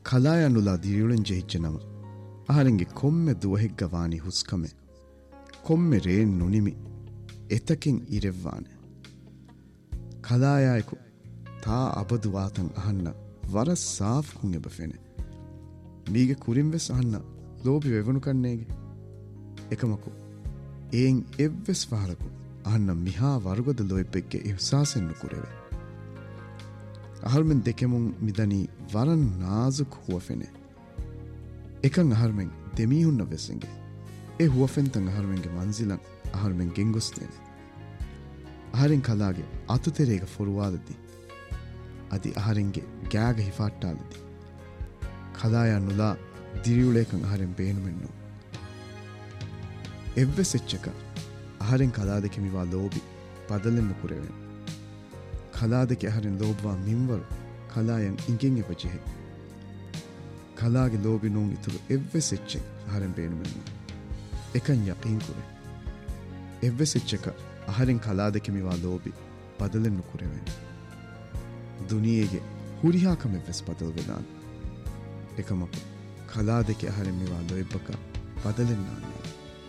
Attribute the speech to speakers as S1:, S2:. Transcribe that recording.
S1: ಕಲಾಯನುಲ ದಿರಿಯುಳೆಂಜೆ ಹಿಚ್ಚನಮ ಅಹರೆಂಗೆ ಕೊಮ್ಮೆ ದುವಹಿಗ್ಗವಾನಿ ಹುಸ್ಕಮೆ ಕೊಮ್ಮೆ rain ನುಣಿಮಿ ಎತಕೆನ್ ಇರೆವ್ವಾನೆ ಕಲಾಯಾಯಕು ತಾ ಅಬದು ವಾತಂ ಅಹನ್ನ ವರ ಸಾಫ್ ಹುಂಗೆ ಬಫೆನೆ ಮೀಗೆ ಕುರಿಂವೆಸ್ ಅಹನ್ನ ಲೋಬಿ ವೆವಣು ಕಣ್ಣೇಗೆ ಎಕಮಕು ಏನ್ ಎವ್ವೆಸ್ ಫಹರಕು ಅಹನ್ನ ಮಿಹಾ ವರುಗದ ಲೋಯ್ಪೆಗ್ಗೆ ಇಹ್ಸಾಸೆನ್ನು ಕುರೆವೆ ಅಹರ್ಮೆನ್ ದೆಕೆಮುನ್ ಮಿದನಿ ವರನ್ ನಾಜುಕ್ ಹುವಫೆನೆ එකන් අහර්මෙන් දෙමීහුන්න වෙස්සෙන්ගේ ඒ හුවෆෙන්තන් අහර්මෙන්ගේ මන්සිලන් අහර්මෙන් ගෙන්ගොස්තේන අහරින් කලාගේ අතුතෙරේග ෆොරුවාදති අදි අහරින්ගේ ගෑග හිෆාට්ටාලති කලායන් නුලා දිරියුලේකන් අහරෙන් බේනුමෙන්නෝ එව්වෙසෙච්චක අහරෙන් කලා දෙකෙමිවා ලෝබි පදලෙන්න කුරෙවෙන් කලා දෙක අහරෙන් ලෝබවා මින්වරු කලායන් ඉංගෙන් එපචෙහෙ කලාගේ ලෝබි නුන් ඉතුරු එව්වෙසෙච්චෙක් අහරෙන් බේනුමෙන්නෝ එකන් යකීන් කුරේ එව්වෙසෙච්චක අහරෙන් කලා දෙකෙමිවා ලෝබි පදලෙන්න කුරෙවෙන් දුනියේගේ හුරිහාකම එව්වෙස් පදල් වෙලාන් එකමක කලා දෙක අහරෙන් මිවා ලොෙබ්බක පදලෙන්නාන්නේ